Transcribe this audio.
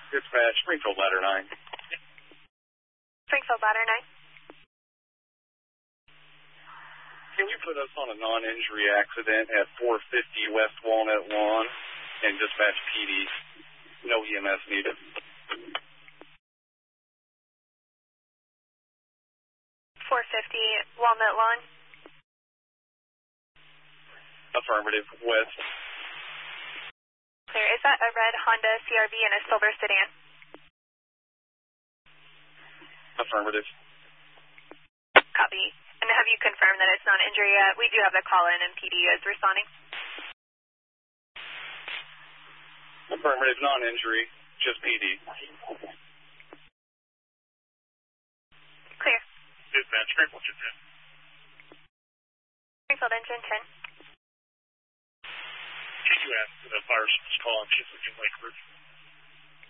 Dispatch, Springfield Ladder 9. Springfield Ladder 9. Can you put us on a non-injury accident at 450 West Walnut Lawn and dispatch PD? No EMS needed. 450 Walnut Lawn. Affirmative, West. Clear. Is that a red Honda CRV and a silver sedan? Affirmative. Copy. And have you confirmed that it's non-injury yet? We do have the call-in and PD is responding. Affirmative, non-injury, just PD. Clear. Dispatch, Springfield Engine 10. Springfield Engine 10. Can you ask the fire service call on